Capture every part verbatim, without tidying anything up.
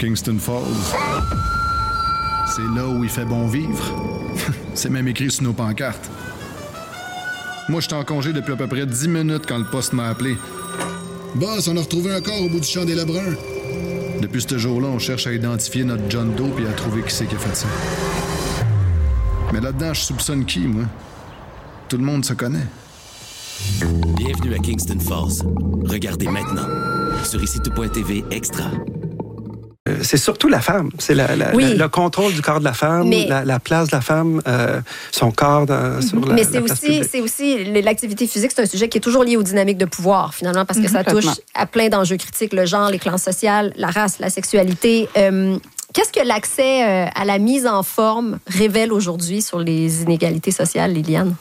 Kingston Falls. C'est là où il fait bon vivre. C'est même écrit sur nos pancartes. Moi, j'étais en congé depuis à peu près dix minutes quand le poste m'a appelé. Boss, on a retrouvé un corps au bout du champ des Lebrun. Depuis ce jour-là, on cherche à identifier notre John Doe et à trouver qui c'est qui a fait ça. Mais là-dedans, je soupçonne qui, moi? Tout le monde se connaît. Bienvenue à Kingston Falls. Regardez maintenant sur ici tout point t v Extra. C'est surtout la femme. C'est la, la, oui. la, le contrôle du corps de la femme, mais, la, la place de la femme, euh, son corps dans, sur la, mais la c'est place aussi, publique. c'est aussi l'activité physique, c'est un sujet qui est toujours lié aux dynamiques de pouvoir, finalement, parce que ça touche à plein d'enjeux critiques, le genre, les classes sociales, la race, la sexualité. Euh, qu'est-ce que l'accès euh, à la mise en forme révèle aujourd'hui sur les inégalités sociales, Liliane?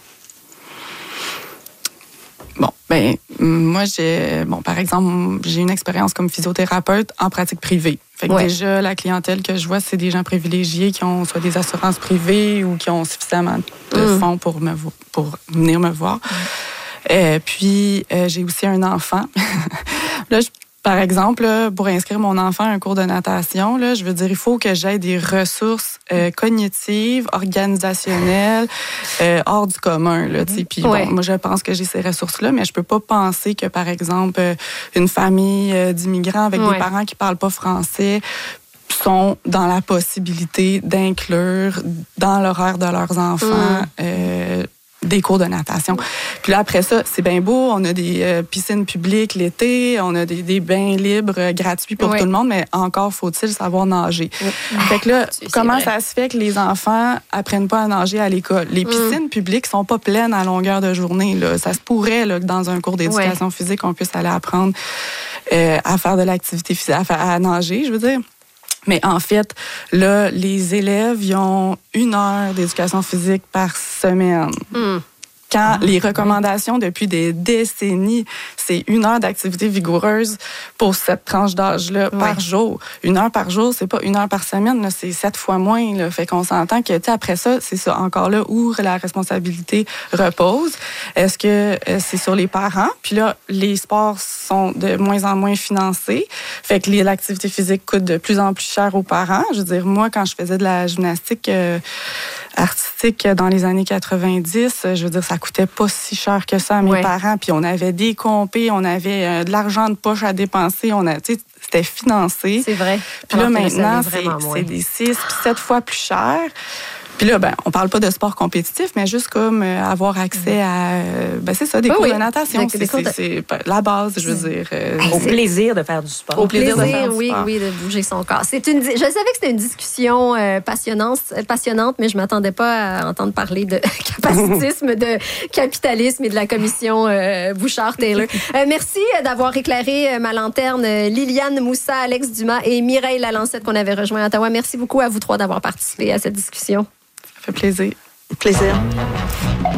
Bon, ben moi, j'ai, bon, par exemple, j'ai une expérience comme physiothérapeute en pratique privée. Fait que ouais. déjà, la clientèle que je vois, c'est des gens privilégiés qui ont soit des assurances privées ou qui ont suffisamment de mmh. fonds pour, me, pour venir me voir. Mmh. Euh, puis, euh, j'ai aussi un enfant. Là, je Par exemple, là, pour inscrire mon enfant à un cours de natation, là, je veux dire, il faut que j'aie des ressources euh, cognitives, organisationnelles, euh, hors du commun. Là, puis ouais. bon, moi, je pense que j'ai ces ressources-là, mais je peux pas penser que, par exemple, une famille euh, d'immigrants avec ouais. des parents qui parlent pas français sont dans la possibilité d'inclure dans l'horaire de leurs enfants mmh. euh, des cours de natation. Puis là, après ça, c'est bien beau. On a des euh, piscines publiques l'été, on a des, des bains libres euh, gratuits pour oui. tout le monde, mais encore faut-il savoir nager. Oui. Fait que là, c'est comment vrai. ça se fait que les enfants apprennent pas à nager à l'école? Les piscines mm. publiques sont pas pleines à longueur de journée. Là. Ça se pourrait là, que dans un cours d'éducation oui. physique, on puisse aller apprendre euh, à faire de l'activité physique, à, faire, à nager, je veux dire. Mais en fait, là, les élèves, ils ont une heure d'éducation physique par semaine. Mm. Quand les recommandations depuis des décennies, c'est une heure d'activité vigoureuse pour cette tranche d'âge-là ouais. par jour. Une heure par jour, c'est pas une heure par semaine, là, c'est sept fois moins. Là. Fait qu'on s'entend que, tu sais, après ça, c'est ça encore là où la responsabilité repose. Est-ce que euh, c'est sur les parents? Puis là, les sports sont de moins en moins financés. Fait que l'activité physique coûte de plus en plus cher aux parents. Je veux dire, moi, quand je faisais de la gymnastique euh, artistique dans les années quatre-vingt-dix, je veux dire, ça coûtait pas si cher que ça à mes ouais. parents. Puis on avait des compés, on avait euh, de l'argent de poche à dépenser. On a, tu sais, c'était financé. C'est vrai. Puis là, maintenant, c'est, c'est des six puis sept fois plus cher. Puis là, ben, on parle pas de sport compétitif, mais juste comme euh, avoir accès à, euh, ben c'est ça, des oh cours oui. de natation. C'est, c'est, de... c'est la base, je veux dire. Euh, au plaisir de faire du sport. Au plaisir, plaisir de faire oui, du sport. Oui, oui, de bouger son corps. C'est une, je savais que c'était une discussion euh, passionnante, passionnante, mais je m'attendais pas à entendre parler de capacitisme, de capitalisme et de la commission euh, Bouchard-Taylor. Euh, merci d'avoir éclairé ma lanterne, Liliane Moussa, Alex Dumas et Mireille Lalancette qu'on avait rejoint à Ottawa. Merci beaucoup à vous trois d'avoir participé à cette discussion. Ça fait plaisir. Plaisir.